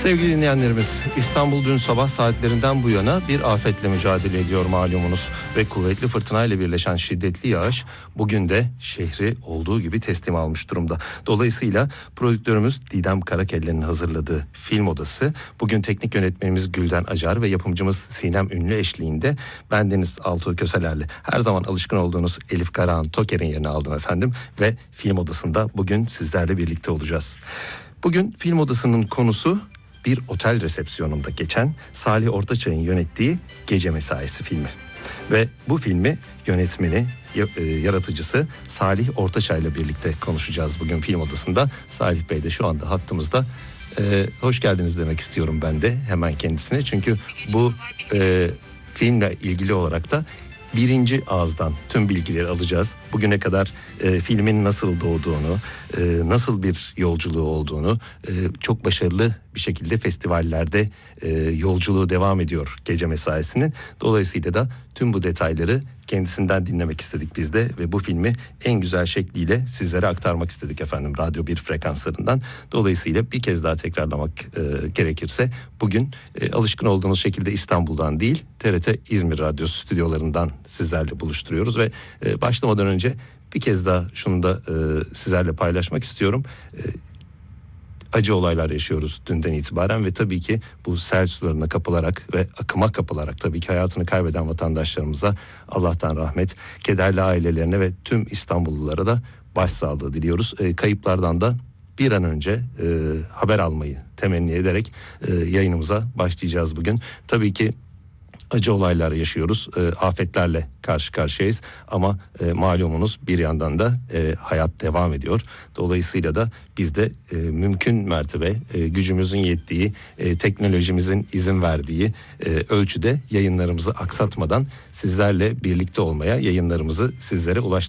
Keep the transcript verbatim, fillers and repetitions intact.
Sevgili dinleyenlerimiz, İstanbul dün sabah saatlerinden bu yana bir afetle mücadele ediyor malumunuz ve kuvvetli fırtınayla birleşen şiddetli yağış bugün de şehri olduğu gibi teslim almış durumda. Dolayısıyla prodüktörümüz Didem Karakelle'nin hazırladığı Film Odası, bugün teknik yönetmenimiz Gülden Acar ve yapımcımız Sinem Ünlü eşliğinde bendeniz Altuğ Köseler'le her zaman alışkın olduğunuz Elif Karahan Toker'in yerini aldım efendim ve Film Odası'nda bugün sizlerle birlikte olacağız. Bugün Film Odası'nın konusu bir otel resepsiyonunda geçen Salih Ortaçay'ın yönettiği Gece Mesaisi filmi. Ve bu filmi yönetmeni, yaratıcısı Salih Ortaçay'la birlikte konuşacağız bugün Film Odası'nda. Salih Bey de şu anda hattımızda. Ee, hoş geldiniz demek istiyorum ben de hemen kendisine. Çünkü bu e, filmle ilgili olarak da birinci ağızdan tüm bilgileri alacağız. Bugüne kadar e, filmin nasıl doğduğunu, e, nasıl bir yolculuğu olduğunu, e, çok başarılı bir şekilde festivallerde e, yolculuğu devam ediyor Gece Mesaisi'nin. Dolayısıyla da tüm bu detayları kendisinden dinlemek istedik biz de ve bu filmi en güzel şekliyle sizlere aktarmak istedik efendim Radyo bir frekanslarından. Dolayısıyla bir kez daha tekrarlamak e, gerekirse bugün e, alışkın olduğunuz şekilde İstanbul'dan değil T R T İzmir Radyo stüdyolarından sizlerle buluşturuyoruz ve e, başlamadan önce bir kez daha şunu da e, sizlerle paylaşmak istiyorum. E, acı olaylar yaşıyoruz dünden itibaren ve tabii ki bu sel sularına kapılarak ve akıma kapılarak tabii ki hayatını kaybeden vatandaşlarımıza Allah'tan rahmet, kederli ailelerine ve tüm İstanbullulara da başsağlığı diliyoruz. E, kayıplardan da bir an önce e, haber almayı temenni ederek e, yayınımıza başlayacağız bugün. Tabii ki acı olaylar yaşıyoruz, e, afetlerle karşı karşıyayız ama e, malumunuz bir yandan da e, hayat devam ediyor. Dolayısıyla da biz de e, mümkün mertebe e, gücümüzün yettiği, e, teknolojimizin izin verdiği e, ölçüde yayınlarımızı aksatmadan sizlerle birlikte olmaya, yayınlarımızı sizlere ulaştırmaya